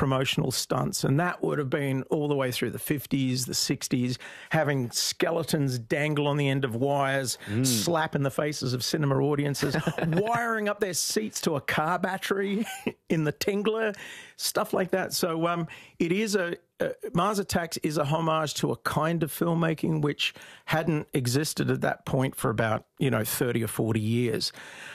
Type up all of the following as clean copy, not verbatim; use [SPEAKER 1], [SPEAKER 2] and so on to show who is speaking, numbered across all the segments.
[SPEAKER 1] promotional stunts, and that would have been all the way through the 50s, the 60s, having skeletons dangle on the end of wires, slap in the faces of cinema audiences, wiring up their seats to a car battery in the Tingler, stuff like that. So it is Mars Attacks is a homage to a kind of filmmaking which hadn't existed at that point for about, 30 or 40 years.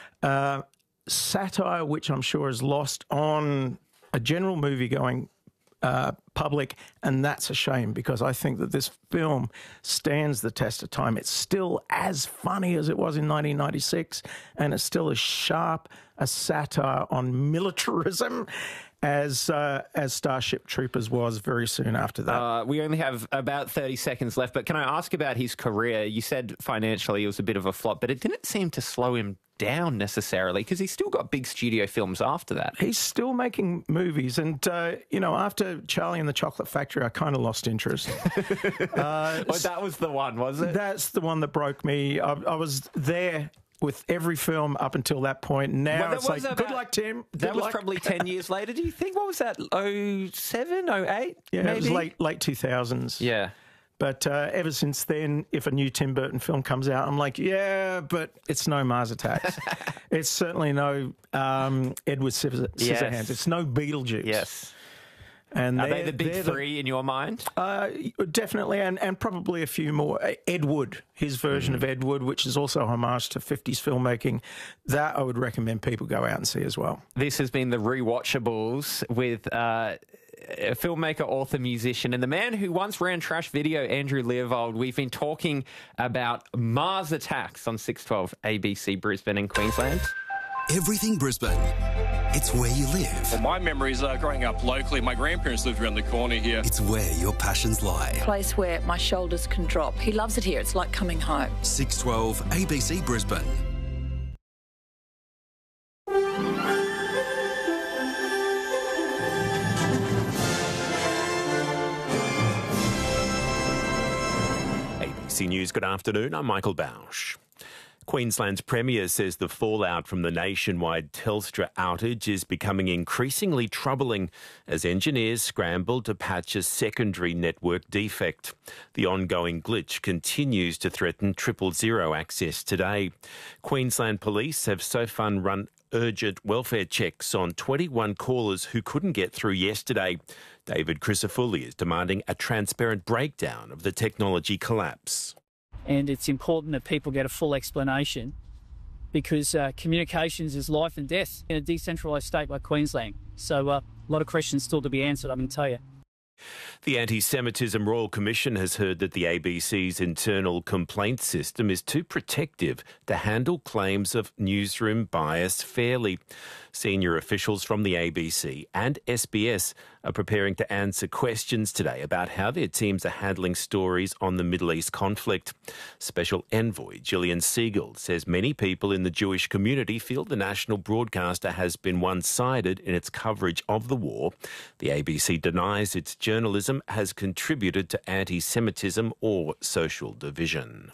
[SPEAKER 1] Satire, which I'm sure is lost on a general movie-going public, and that's a shame because I think that this film stands the test of time. It's still as funny as it was in 1996, and it's still as sharp a satire on militarism as Starship Troopers was very soon after that.
[SPEAKER 2] We only have about 30 seconds left, but can I ask about his career? You said financially it was a bit of a flop, but it didn't seem to slow him down necessarily because he's still got big studio films after that.
[SPEAKER 1] He's still making movies, and after Charlie and the Chocolate Factory, I kind of lost interest.
[SPEAKER 2] Well, that was the one, was it?
[SPEAKER 1] That's the one that broke me. I was there with every film up until that point. Now it's like, good luck, Tim.
[SPEAKER 2] That was probably 10 years later, do you think? What was that, 07, 08?
[SPEAKER 1] Yeah,
[SPEAKER 2] maybe?
[SPEAKER 1] It was late 2000s.
[SPEAKER 2] Yeah.
[SPEAKER 1] But ever since then, if a new Tim Burton film comes out, I'm like, yeah, but it's no Mars Attacks. It's certainly no Edward Scissorhands.
[SPEAKER 2] Yes.
[SPEAKER 1] It's no Beetlejuice.
[SPEAKER 2] Yes.
[SPEAKER 1] And
[SPEAKER 2] are they the big three in your mind?
[SPEAKER 1] Definitely, and probably a few more. Ed Wood, his version of Ed Wood, which is also a homage to 50s filmmaking, that I would recommend people go out and see as well.
[SPEAKER 2] This has been the Rewatchables with a filmmaker, author, musician, and the man who once ran Trash Video, Andrew Leovold. We've been talking about Mars Attacks on 612 ABC Brisbane in Queensland.
[SPEAKER 3] Everything Brisbane. It's where you live.
[SPEAKER 4] Well, my memories are growing up locally. My grandparents lived around the corner here.
[SPEAKER 3] It's where your passions lie.
[SPEAKER 5] A place where my shoulders can drop. He loves it here. It's like coming home.
[SPEAKER 3] 612 ABC Brisbane.
[SPEAKER 6] ABC News, good afternoon. I'm Michael Bausch. Queensland's Premier says the fallout from the nationwide Telstra outage is becoming increasingly troubling as engineers scramble to patch a secondary network defect. The ongoing glitch continues to threaten 000 access today. Queensland Police have so far run urgent welfare checks on 21 callers who couldn't get through yesterday. David Crisafulli is demanding a transparent breakdown of the technology collapse.
[SPEAKER 7] And it's important that people get a full explanation because communications is life and death in a decentralised state like Queensland. So a lot of questions still to be answered, I'm going to tell you.
[SPEAKER 6] The Anti-Semitism Royal Commission has heard that the ABC's internal complaint system is too protective to handle claims of newsroom bias fairly. Senior officials from the ABC and SBS are preparing to answer questions today about how their teams are handling stories on the Middle East conflict. Special Envoy Gillian Siegel says many people in the Jewish community feel the national broadcaster has been one-sided in its coverage of the war. The ABC denies its journalism has contributed to anti-Semitism or social division.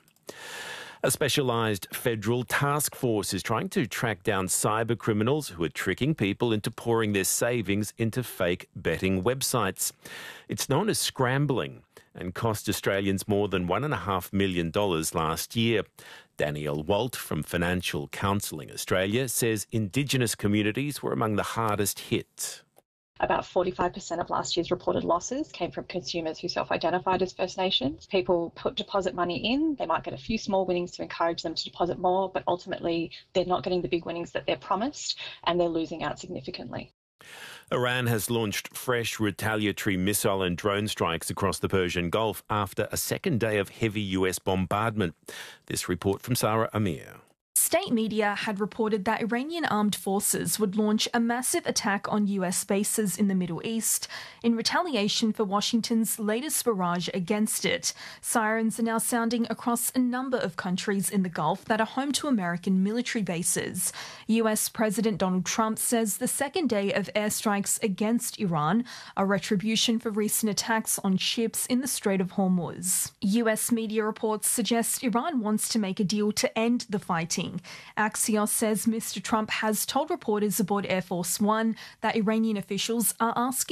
[SPEAKER 6] A specialised federal task force is trying to track down cyber criminals who are tricking people into pouring their savings into fake betting websites. It's known as scrambling and cost Australians more than $1.5 million last year. Danielle Walt from Financial Counselling Australia says Indigenous communities were among the hardest hit.
[SPEAKER 8] About 45% of last year's reported losses came from consumers who self-identified as First Nations. People put deposit money in, they might get a few small winnings to encourage them to deposit more, but ultimately they're not getting the big winnings that they're promised and they're losing out significantly.
[SPEAKER 6] Iran has launched fresh retaliatory missile and drone strikes across the Persian Gulf after a second day of heavy US bombardment. This report from Sarah Amir.
[SPEAKER 9] State media had reported that Iranian armed forces would launch a massive attack on US bases in the Middle East in retaliation for Washington's latest barrage against it. Sirens are now sounding across a number of countries in the Gulf that are home to American military bases. US President Donald Trump says the second day of airstrikes against Iran are retribution for recent attacks on ships in the Strait of Hormuz. US media reports suggest Iran wants to make a deal to end the fighting. Axios says Mr. Trump has told reporters aboard Air Force One that Iranian officials are asking